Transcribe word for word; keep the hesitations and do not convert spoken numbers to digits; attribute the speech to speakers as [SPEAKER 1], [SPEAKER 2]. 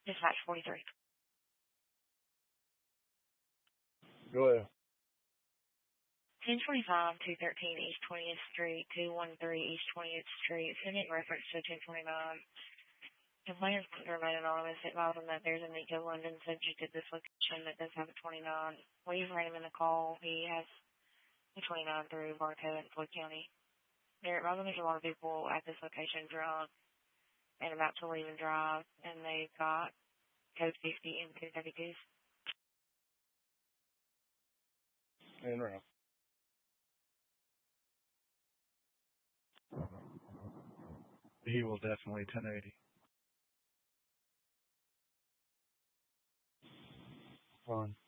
[SPEAKER 1] Dispatch forty-three.
[SPEAKER 2] Go ahead.
[SPEAKER 1] ten twenty-five, two thirteen East twentieth Street, two thirteen East twentieth Street, sending reference to ten twenty-nine. Complainants want to remain anonymous. Advise them that there's a Nico London subject at this location that does have a twenty-nine. We've ran him in the call. He has a twenty-nine through Bartow in Floyd County. There, advising there's a lot of people at this location drunk and about to leave and drive, and they've got code fifty and two thirty-twos.
[SPEAKER 2] And round.
[SPEAKER 3] He will definitely ten eighty. Fine.